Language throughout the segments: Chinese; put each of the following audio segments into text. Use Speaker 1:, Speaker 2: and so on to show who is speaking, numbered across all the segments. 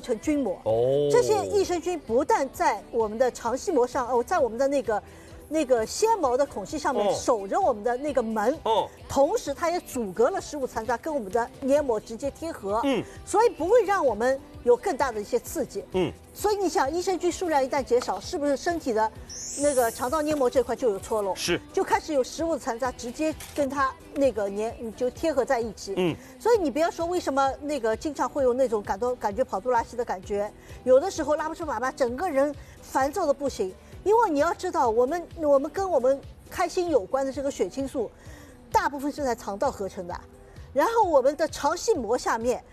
Speaker 1: 成菌膜。
Speaker 2: 哦，
Speaker 1: 这些益生菌不但在我们的肠系膜上，在我们的那个纤毛的孔隙上面守着我们的那个门，同时它也阻隔了食物残渣跟我们的黏膜直接贴合，所以不会让我们有更大的一些刺激，所以你想益生菌数量一旦减少，是不是身体的那个肠道黏膜这块就有错漏，
Speaker 2: 是
Speaker 1: 就开始有食物的残渣直接跟它那个就贴合在一起，所以你不要说为什么那个经常会有那种感觉跑肚拉稀的感觉，有的时候拉不出粑粑，整个人烦躁的不行。因为你要知道，我们跟我们开心有关的这个血清素，大部分是在肠道合成的，然后我们的肠系膜下面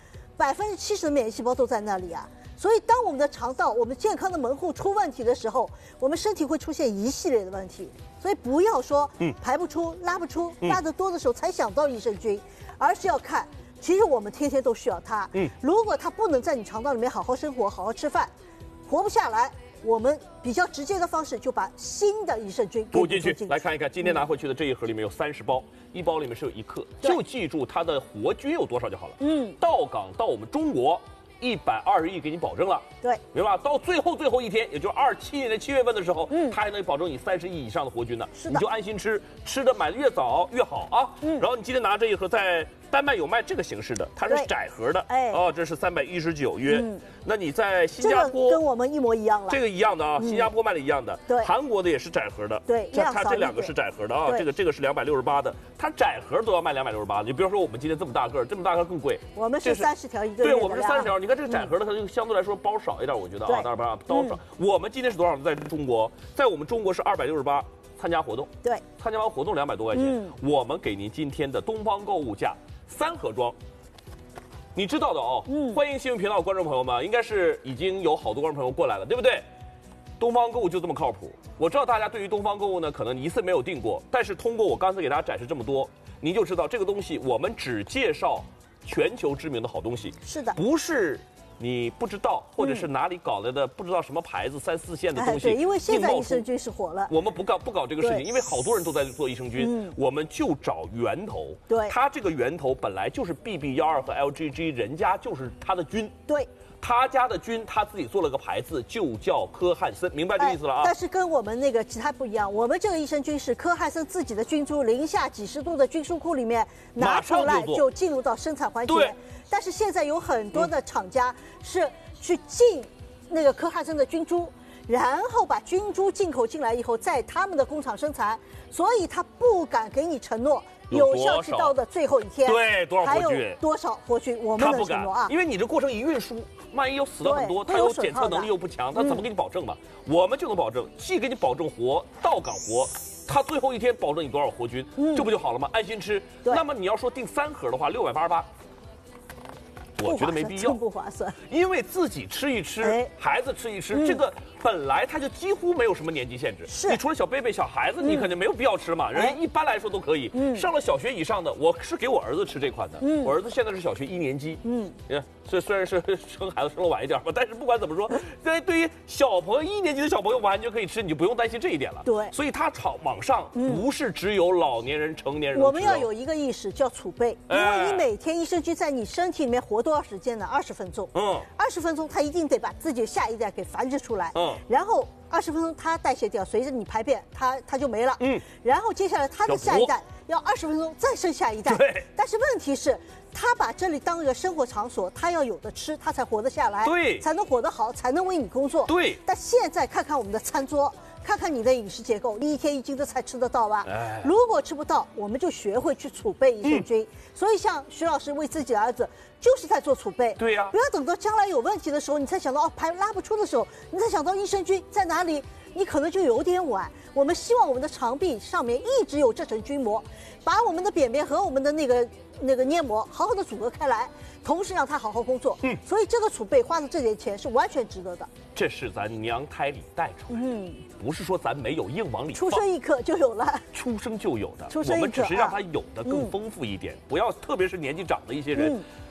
Speaker 1: 70%的免疫细胞都在那里啊。所以当我们的肠道、我们健康的门户出问题的时候，我们身体会出现一系列的问题。所以不要说排不出、拉不出、拉得多的时候才想到益生菌，而是要看，其实我们天天都需要它。如果它不能在你肠道里面好好生活、好好吃饭，活不下来。我们比较直接的方式，就把新的益生菌
Speaker 2: 补进去。来看一看，今天拿回去的这一盒里面有30包，一包里面是有1克，就记住它的活菌有多少就好了。到港到我们中国，120亿给你保证了。对，明白吧？到最后一天，也就是27年的7月份的时候，它还能保证你30亿以上的活菌呢。是的，你就安心吃，吃的买的越早越好啊。然后你今天拿这一盒在丹麦有卖这个形式的，它是窄盒的，这是319约。那你在新加坡
Speaker 1: 跟我们一模一样了，
Speaker 2: 这个一样的啊，新加坡卖的一样的，对，韩国的也是窄盒的，
Speaker 1: 对，
Speaker 2: 它这2个是窄盒的啊，这个是268的，它窄盒都要卖268的，你比如说我们今天这么大个更贵，
Speaker 1: 我们是30条一个月，
Speaker 2: 对，我们是30条，你看这个窄盒的它就相对来说包少一点，我觉得啊，当然包少。我们今天是多少呢？在中国，在我们中国是268。参加活动，对，参加完活动200多块钱，我们给您今天的东方购物价3盒装，你知道的哦。欢迎新闻频道的观众朋友们，应该是已经有好多观众朋友过来了，对不对？东方购物就这么靠谱。我知道大家对于东方购物呢，可能一次没有订过，但是通过我刚才给大家展示这么多，您就知道这个东西我们只介绍全球知名的好东西，是的，不是。你不知道，或者是哪里搞来的，不知道什么牌子3、4线的东西。
Speaker 1: 对，因为现在益生菌是火了。
Speaker 2: 我们不搞这个事情，因为好多人都在做益生菌，我们就找源头。对，它这个源头本来就是 BB12和 LGG， 人家就是它的菌。对。他家的菌，他自己做了个牌子，就叫科汉森，明白这意思了啊？但
Speaker 1: 是跟我们那个其他不一样，我们这个益生菌是科汉森自己的菌株，零下几十度的菌输库里面拿出来就进入到生产环节。对。但是现在有很多的厂家是去进那个科汉森的菌株，然后把菌株进口进来以后，在他们的工厂生产，所以他不敢给你承诺。有效期到的最后一天，
Speaker 2: 对，多少活菌？
Speaker 1: 还有多少活菌？我们能承诺啊？
Speaker 2: 因为你这过程一运输，万一又死了很多，它有检测能力又不强，它怎么给你保证嘛？我们就能保证，既给你保证活，到港活，它最后一天保证你多少活菌，这不就好了吗？安心吃。那么你要说订3盒的话，688。我觉得没必要，
Speaker 1: 不划算，
Speaker 2: 因为自己吃一吃，孩子吃一吃，这个本来它就几乎没有什么年纪限制。是，你除了小贝贝、小孩子，你肯定没有必要吃嘛。人一般来说都可以。上了小学以上的，我是给我儿子吃这款的。我儿子现在是小学1年级。虽然是生孩子生了晚一点吧，但是不管怎么说，对于小朋友1年级的小朋友完全可以吃，你就不用担心这一点了。对，所以它网上不是只有老年人、成年人。
Speaker 1: 我们要有一个意识叫储备，因为你每天益生菌在你身体里面活多少时间呢？20分钟。20分钟它一定得把自己下一代给繁殖出来。然后20分钟它代谢掉，随着你排便它就没了。然后接下来它的下一代要20分钟再生下一代。对。但是问题是，他把这里当一个生活场所，他要有的吃，他才活得下来，对，才能活得好，才能为你工作。对。但现在看看我们的餐桌，看看你的饮食结构，你1天1斤的菜吃得到吧？如果吃不到，我们就学会去储备益生菌。所以像徐老师为自己的儿子就是在做储备。对呀。不要等到将来有问题的时候，你才想到拉不出的时候，你才想到益生菌在哪里，你可能就有点晚。我们希望我们的肠壁上面一直有这层菌膜，把我们的便便和我们的那个黏膜好好的阻隔开来，同时让它好好工作。所以这个储备花的这点钱是完全值得的。
Speaker 2: 这是咱娘胎里带出来的，不是说咱没有硬往里放。
Speaker 1: 出生一刻就有了，
Speaker 2: 出生就有的。我们只是让它有的更丰富一点，不要，特别是年纪长的一些人。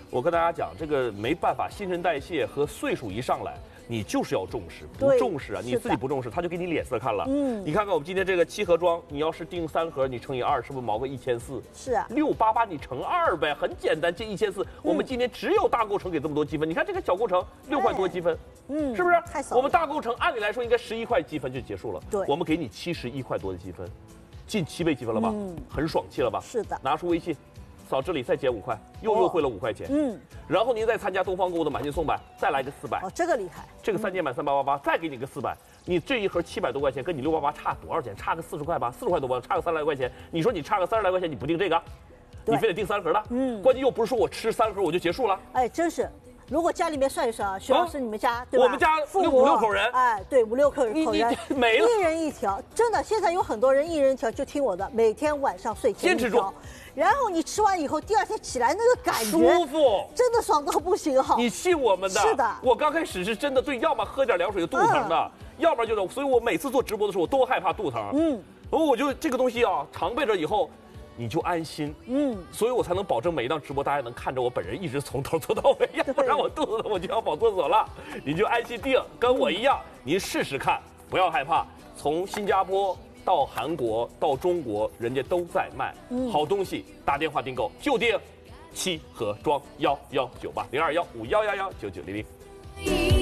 Speaker 2: 我跟大家讲，这个没办法，新陈代谢和岁数一上来。你就是要重视，不重视啊，你自己不重视，他就给你脸色看了。你看看我们今天这个7盒装，你要是订3盒，你乘以2，是不是毛个1400？
Speaker 1: 是啊
Speaker 2: ，688你乘2呗，很简单，这1400。我们今天只有大购城给这么多积分，你看这个小购城6块多积分，是不是？
Speaker 1: 太少了。
Speaker 2: 我们大购城按理来说应该11块积分就结束了，
Speaker 1: 对，
Speaker 2: 我们给你71块多的积分，近7倍积分了吧？很爽气了吧？
Speaker 1: 是的，
Speaker 2: 拿出微信。扫这里再减5块，又优惠了5块钱。然后您再参加东方购物的满减送版，再来个400。
Speaker 1: 哦，这个厉害。
Speaker 2: 这个3件满3888，再给你个400。你这一盒700多块钱，跟你688差多少钱？差个40块吧，40块多吧，差个30来块钱。你说你差个30来块钱，你不订这个，你非得订3盒的？关键又不是说我吃3盒我就结束了。
Speaker 1: 哎，真是。如果家里面算一算啊，徐老师，你们家对吧？
Speaker 2: 我们家5、6口人，
Speaker 1: 哎，对，5、6口人
Speaker 2: 没了，
Speaker 1: 一人一条，真的，现在有很多人一人一条，就听我的，每天晚上睡前
Speaker 2: 坚持住。
Speaker 1: 然后你吃完以后，第2天起来那个感觉
Speaker 2: 舒服，
Speaker 1: 真的爽到不行哈！
Speaker 2: 你信我们的？
Speaker 1: 是的，
Speaker 2: 我刚开始是真的对，要么喝点凉水就肚子疼的，要不然就是，所以我每次做直播的时候我都害怕肚疼。然后我就这个东西啊，常备着以后。你就安心，所以我才能保证每一档直播大家能看着我本人一直从头做到尾，要不然我肚子疼我就要跑厕所了。你就安心订，跟我一样，您试试看，不要害怕。从新加坡到韩国到中国，人家都在卖好东西，打电话订购就订7盒装1198021511199900。